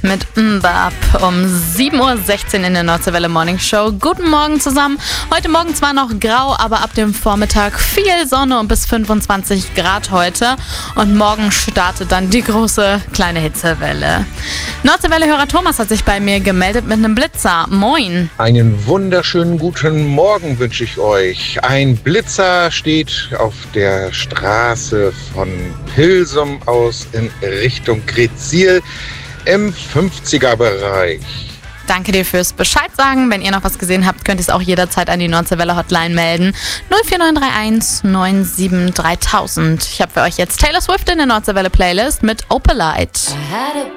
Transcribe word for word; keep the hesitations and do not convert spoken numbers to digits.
mit Mbap um sieben Uhr sechzehn in der Nordseewelle Morning Show. Guten Morgen zusammen. Heute Morgen zwar noch grau, aber ab dem Vormittag viel Sonne und bis fünfundzwanzig Grad heute. Und morgen startet dann die große kleine Hitzewelle. Nordseewelle-Hörer Thomas hat sich bei mir gemeldet mit einem Blitzer. Moin. Einen wunderschönen guten Morgen wünsche ich euch. Ein Blitzer steht auf der Straße von Pilsum aus in Richtung Gretzil im fünfziger-Bereich. Danke dir fürs Bescheid sagen. Wenn ihr noch was gesehen habt, könnt ihr es auch jederzeit an die Nordseewelle Hotline melden. null vier neun drei eins neun sieben dreitausend. Ich habe für euch jetzt Taylor Swift in der Nordseewelle Playlist mit Opalite.